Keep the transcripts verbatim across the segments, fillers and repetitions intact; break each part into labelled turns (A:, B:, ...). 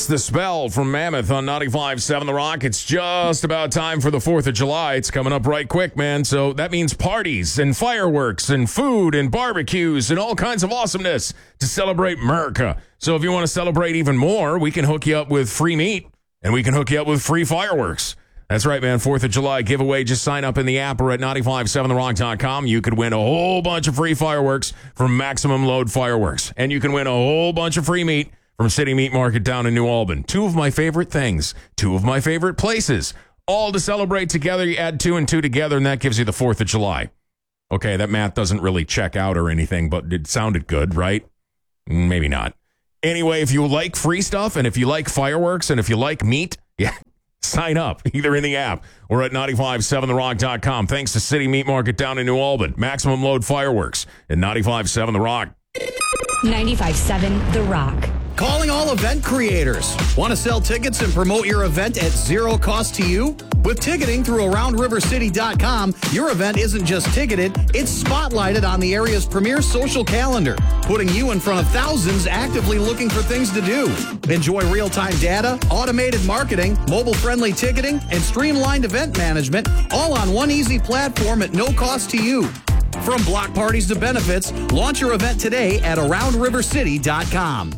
A: the Spell from Mammoth on ninety-five point seven The Rock. It's just about time for the fourth of July. It's coming up right quick, man. So that means parties and fireworks and food and barbecues and all kinds of awesomeness to celebrate America. So if you want to celebrate even more, we can hook you up with free meat and we can hook you up with free fireworks. That's right, man. fourth of July giveaway. Just sign up in the app or at nine five seven the rock dot com. You could win a whole bunch of free fireworks from Maximum Load Fireworks. And you can win a whole bunch of free meat from City Meat Market down in New Albany. Two of my favorite things. Two of my favorite places. All to celebrate together. You add two and two together, and that gives you the fourth of July. Okay, that math doesn't really check out or anything, but it sounded good, right? Maybe not. Anyway, if you like free stuff, and if you like fireworks, and if you like meat, yeah, sign up either in the app or at nine five seven the rock dot com. Thanks to City Meat Market down in New Albany. Maximum Load Fireworks at nine five seven The Rock.
B: ninety-five point seven The Rock.
C: Calling all event creators. Want to sell tickets and promote your event at zero cost to you? With ticketing through around river city dot com, your event isn't just ticketed, it's spotlighted on the area's premier social calendar, putting you in front of thousands actively looking for things to do. Enjoy real-time data, automated marketing, mobile-friendly ticketing, and streamlined event management, all on one easy platform at no cost to you. From block parties to benefits, launch your event today at around river city dot com.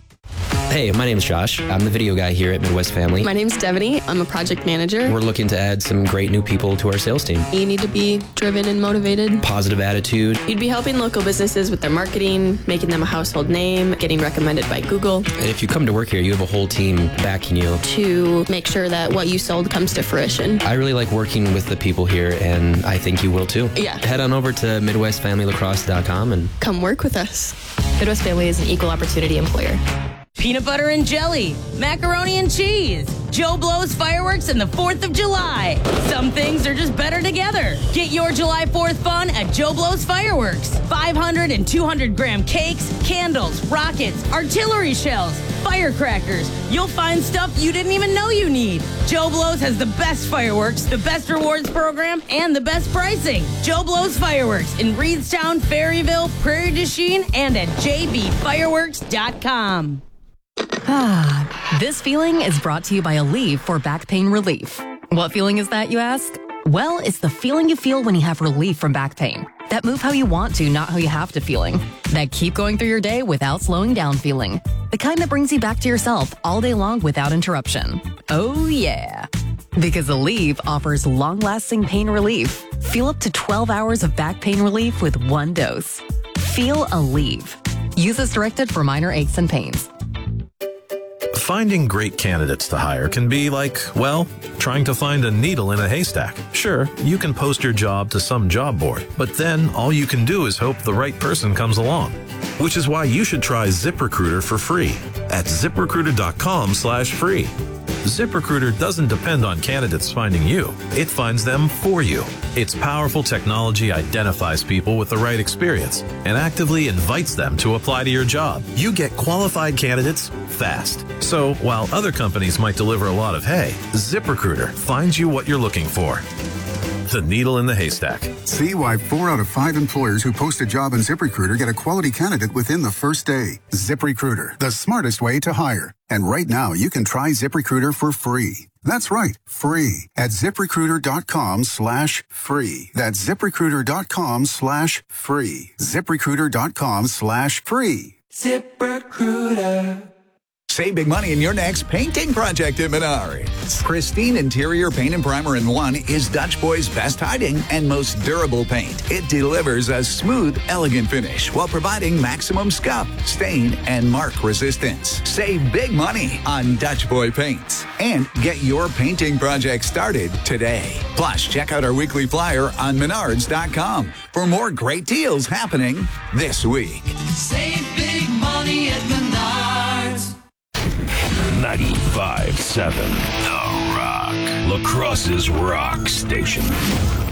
D: Hey, my name's Josh. I'm the video guy here at Midwest Family.
E: My name's Devaney. I'm a project manager.
D: We're looking to add some great new people to our sales team.
E: You need to be driven and motivated.
D: Positive attitude.
E: You'd be helping local businesses with their marketing, making them a household name, getting recommended by Google.
D: And if you come to work here, you have a whole team backing you.
E: To make sure that what you sold comes to fruition.
D: I really like working with the people here, and I think you will too.
E: Yeah.
D: Head on over to midwest family lacrosse dot com and
E: come work with us.
F: Midwest Family is an equal opportunity employer.
G: Peanut butter and jelly, macaroni and cheese, Joe Blow's fireworks, and the fourth of July. Some things are just better together. Get your July fourth fun at Joe Blow's Fireworks. five hundred and two hundred gram cakes, candles, rockets, artillery shells, firecrackers. You'll find stuff you didn't even know you need. Joe Blow's has the best fireworks, the best rewards program, and the best pricing. Joe Blow's Fireworks in Reedstown, Ferryville, Prairie du Chien, and at j b fireworks dot com.
F: Ah, this feeling is brought to you by Aleve for back pain relief. What feeling is that, you ask? Well, it's the feeling you feel when you have relief from back pain. That move how you want to, not how you have to feeling. That keep going through your day without slowing down feeling. The kind that brings you back to yourself all day long without interruption. Oh, yeah. Because Aleve offers long-lasting pain relief. Feel up to twelve hours of back pain relief with one dose. Feel Aleve. Use as directed for minor aches and pains.
H: Finding great candidates to hire can be like, well, trying to find a needle in a haystack. Sure, you can post your job to some job board, but then all you can do is hope the right person comes along. Which is why you should try ZipRecruiter for free at zip recruiter dot com slash free. ZipRecruiter doesn't depend on candidates finding you. It finds them for you. Its powerful technology identifies people with the right experience and actively invites them to apply to your job. You get qualified candidates fast. So while other companies might deliver a lot of hay, ZipRecruiter finds you what you're looking for. The needle in the haystack.
I: See why four out of five employers who post a job on ZipRecruiter get a quality candidate within the first day. ZipRecruiter, the smartest way to hire. And right now, you can try ZipRecruiter for free. That's right, free at zip recruiter dot com slash free. That's zip recruiter dot com slash free. zip recruiter dot com slash free.
J: ZipRecruiter. Save big money in your next painting project at Menards. Pristine Interior Paint and Primer in one is Dutch Boy's best hiding and most durable paint. It delivers a smooth, elegant finish while providing maximum scuff, stain, and mark resistance. Save big money on Dutch Boy paints and get your painting project started today. Plus, check out our weekly flyer on menards dot com for more great deals happening this week.
K: Save big money at Menards.
L: ninety-five point seven The Rock. La Crosse's rock station.